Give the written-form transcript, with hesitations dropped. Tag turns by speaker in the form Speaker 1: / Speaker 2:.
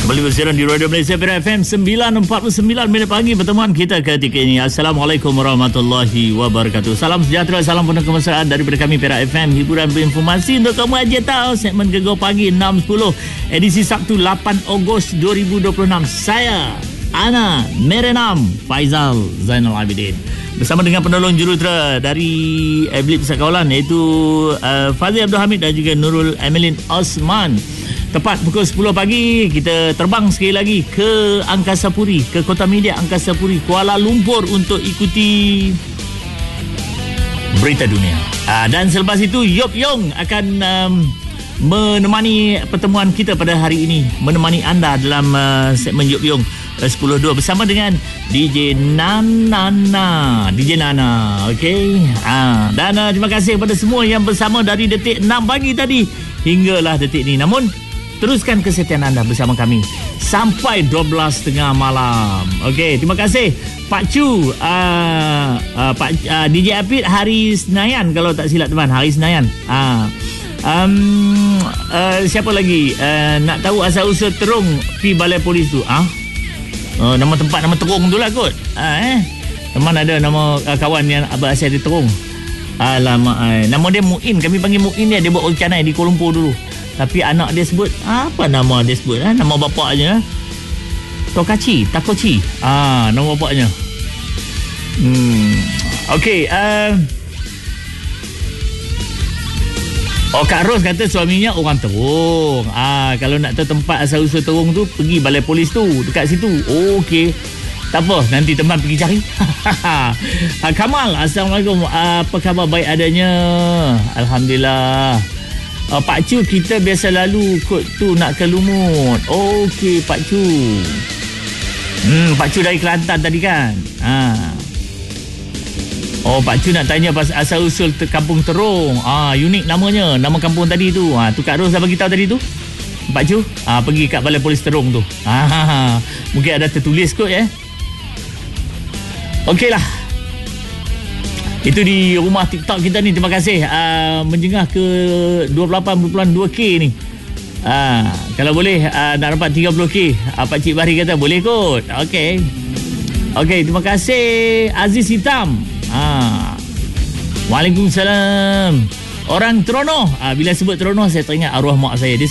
Speaker 1: Kembali bersiaran di Radio Malaysia Perak FM 9.49 minit pagi. Pertemuan kita ketika ini. Assalamualaikum warahmatullahi wabarakatuh. Salam sejahtera, salam penuh kemesraan daripada kami Perak FM. Hiburan berinformasi untuk kamu aja tahu. Segmen Gegar Pagi 6.10 edisi Sabtu 8 Ogos 2026. Saya Ana Merenam Faizal Zainal Abidin bersama dengan penolong jurutera dari Blip Pusat Kawalan iaitu Fazil Abdul Hamid dan juga Nurul Emelin Osman. Tepat pukul 10 pagi kita terbang sekali lagi ke Angkasa Puri, ke Kota Media Angkasa Puri, Kuala Lumpur untuk ikuti berita dunia. Dan selepas itu Yop Yong akan menemani pertemuan kita pada hari ini, menemani anda dalam segmen Yop Yong 10.2 bersama dengan DJ Nana. Okey. Dan terima kasih kepada semua yang bersama dari detik 6 pagi tadi hinggalah detik ini. Namun teruskan kesetiaan anda bersama kami sampai 12.30 malam. Okey, terima kasih Pak Chu, DJ Apit hari Senayan kalau tak silap teman, hari Senayan. Siapa lagi nak tahu asal usul terung pi balai polis tu? Nama tempat, nama terung tu lah kot. Teman ada nama kawan yang berasal di Terung. Alamak, nama dia Muin. Kami panggil Muin dia buat canai di Kuala Lumpur dulu. Tapi anak dia sebut, apa nama dia sebut? Nama bapaknya Takochi. Nama bapaknya. Okey. Kak Ros kata suaminya orang Terung. Kalau nak tahu tempat asal usul Terung tu, pergi balai polis tu, dekat situ. Okey. Tak apa, nanti teman pergi cari. Kamal, Assalamualaikum. Apa khabar baik adanya? Alhamdulillah. Pak Cu, kita biasa lalu kot tu nak ke Lumut. Okey, Pak Cu. Pak Cu dari Kelantan tadi kan? Pak Cu nak tanya pasal asal-usul kampung Terung. Unik namanya, nama kampung tadi tu. Tu Kak Ros dah bagi tahu tadi tu. Pak Cu, pergi kat balai polis Terung tu. Mungkin ada tertulis kot ya. Okeylah. Itu di rumah TikTok kita ni. Terima kasih menjengah ke 28.2K ni. Kalau boleh nak dapat 30K, Pak Cik Bahri kata boleh kot. Okey, terima kasih Aziz Hitam. Waalaikumsalam. Orang Teronoh. Bila sebut Teronoh saya teringat arwah mak saya. Dia